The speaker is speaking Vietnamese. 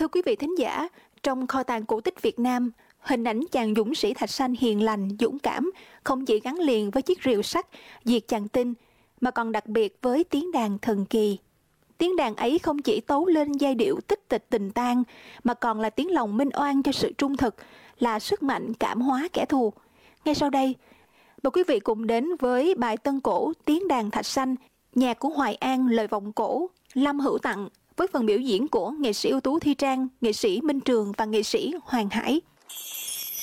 Thưa quý vị thính giả, trong kho tàng cổ tích Việt Nam, hình ảnh chàng dũng sĩ Thạch Sanh hiền lành, dũng cảm không chỉ gắn liền với chiếc rìu sắt diệt chàng Tinh, mà còn đặc biệt với tiếng đàn thần kỳ. Tiếng đàn ấy không chỉ tấu lên giai điệu tích tịch tình tang, mà còn là tiếng lòng minh oan cho sự trung thực, là sức mạnh cảm hóa kẻ thù. Ngay sau đây, mời quý vị cùng đến với bài tân cổ Tiếng đàn Thạch Sanh, nhạc của Hoài An, lời vọng cổ, Lâm Hữu Tặng, với phần biểu diễn của nghệ sĩ ưu tú Thi Trang, nghệ sĩ Minh Trường và nghệ sĩ Hoàng Hải.